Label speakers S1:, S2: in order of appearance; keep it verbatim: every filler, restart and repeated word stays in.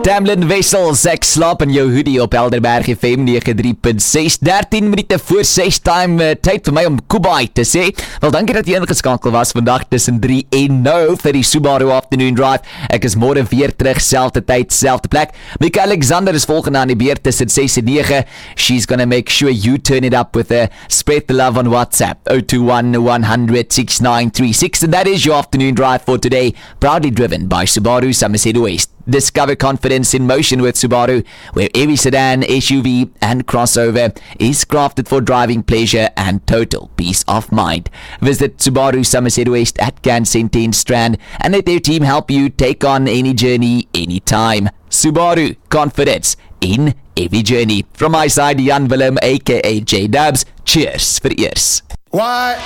S1: Tamlin Wessels, ek slaap in jou hoodie op Helderberg F M nege drie punt ses, dertien minute voor ses time, uh, tyd vir my om Kubai te sê. Wel, dankie dat jy ingeskakel was vandag tussen drie en nou vir die Subaru Afternoon Drive. Ek is môre weer terug, selfde tyd, selfde plek. Mika Alexander is volgende aan die beurt tussen ses en nege. She's gonna make sure you turn it up with a spread the love on WhatsApp, zero two one, one hundred, six nine three six, and that is your Afternoon Drive for today, proudly driven by Subaru Somerset West. Discover confidence in motion with Subaru, where every sedan, S U V and crossover is crafted for driving pleasure and total peace of mind. Visit Subaru Somerset West at Can Centre in Strand and let their team help you take on any journey, anytime. Subaru, confidence in every journey. From my side, Jan Willem aka J Dubs. Cheers for ears.
S2: Why?